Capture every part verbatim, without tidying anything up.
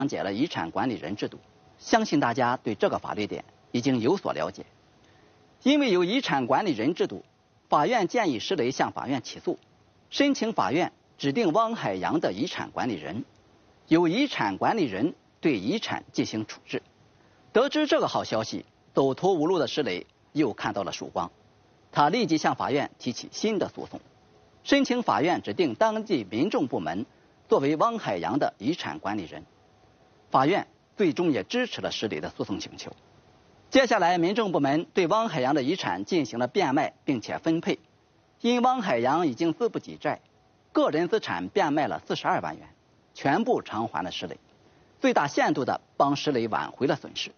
讲解了遗产管理人制度，相信大家对这个法律点已经有所了解。因为有遗产管理人制度，法院建议石雷向法院起诉，申请法院指定汪海洋的遗产管理人，由遗产管理人对遗产进行处置。得知这个好消息，走投无路的石雷又看到了曙光，他立即向法院提起新的诉讼，申请法院指定当地民政部门作为汪海洋的遗产管理人。法院最终也支持了石雷的诉讼请求。接下来，民政部门对汪海洋的遗产进行了变卖并且分配。因汪海洋已经资不抵债，个人资产变卖了四十二万元，全部偿还了石雷，最大限度地帮石雷挽回了损失。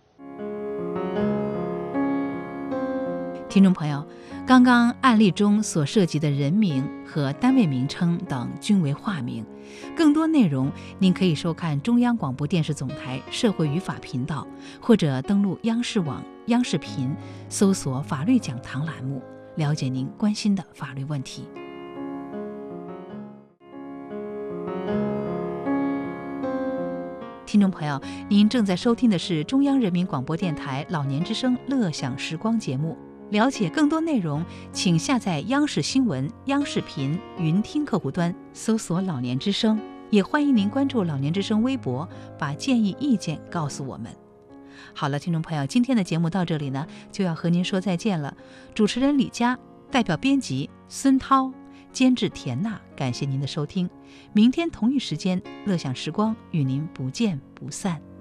听众朋友，刚刚案例中所涉及的人名和单位名称等均为化名。更多内容您可以收看中央广播电视总台社会与法频道，或者登录央视网、央视频，搜索法律讲堂栏目，了解您关心的法律问题。听众朋友，您正在收听的是中央人民广播电台老年之声乐享时光节目。了解更多内容，请下载央视新闻、央视频云听客户端，搜索老年之声。也欢迎您关注老年之声微博，把建议意见告诉我们。好了，听众朋友，今天的节目到这里呢，就要和您说再见了。主持人李佳，代表编辑孙涛，监制田娜，感谢您的收听。明天同一时间，乐享时光与您不见不散。